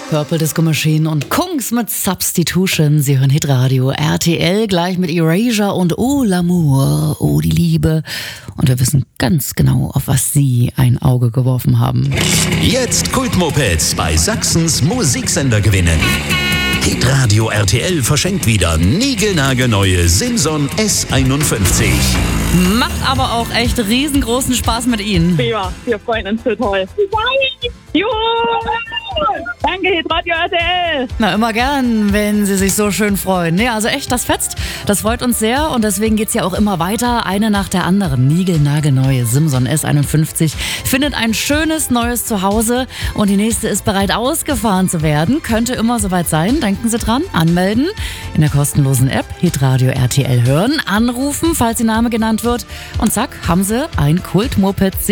Purple Disco Machine und Kungs mit Substitution. Sie hören Hitradio RTL gleich mit Erasure und Oh l'amour, oh die Liebe. Und wir wissen ganz genau, auf was Sie ein Auge geworfen haben. Jetzt Kultmopeds bei Sachsens Musiksender gewinnen. Hitradio RTL verschenkt wieder niegelnagelneue Simson S51. Macht aber auch echt riesengroßen Spaß mit Ihnen. Prima, wir freuen uns total. Juhu! Danke, Hitradio RTL. Na, immer gern, wenn Sie sich so schön freuen. Nee, also echt, das fetzt. Das freut uns sehr und deswegen geht's ja auch immer weiter. Eine nach der anderen. Niegelnagelneue Simson S51 findet ein schönes neues Zuhause und die nächste ist bereit ausgefahren zu werden. Könnte immer soweit sein. Denken Sie dran. Anmelden in der kostenlosen App Hitradio RTL hören. Anrufen, falls Ihr Name genannt wird. Und zack, haben Sie ein Kultmoped